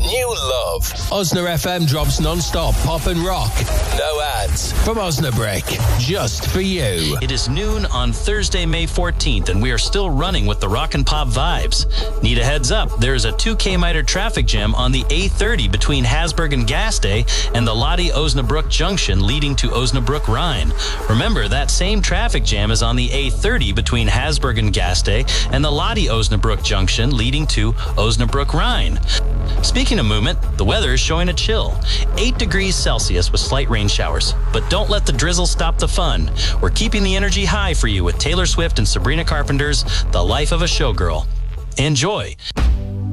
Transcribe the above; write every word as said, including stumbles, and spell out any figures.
new love. Osna F M drops non-stop pop and rock. No ads. From Osnabrick. Just for you. It is noon on Thursday, May fourteenth, and we are still running with the rock and pop vibes. Need a heads up, there is a two K meter traffic jam on the A thirty between Hasburg and Gaste and the Lottie Osnabrück Junction leading to Osnabrück Rhine. Remember, that same traffic jam is on the A thirty between Hasburg and Gaste and the Lottie Osnabrück Junction leading to Osnabrück Rhine. Speaking of movement, the weather is showing a chill. eight degrees Celsius with slight rain showers. But don't let the drizzle stop the fun. We're keeping the energy high for you with Taylor Swift and Sabrina Carpenter's The Life of a Showgirl. Enjoy.